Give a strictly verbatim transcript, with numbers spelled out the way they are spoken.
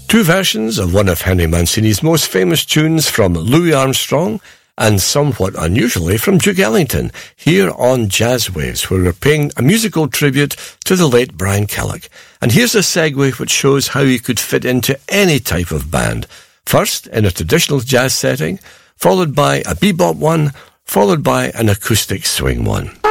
Two versions of one of Henry Mancini's most famous tunes from Louis Armstrong and somewhat unusually from Duke Ellington here on Jazz Waves, where we're paying a musical tribute to the late Brian Killock. And here's a segue which shows how he could fit into any type of band. First, in a traditional jazz setting, followed by a bebop one, followed by an acoustic swing one.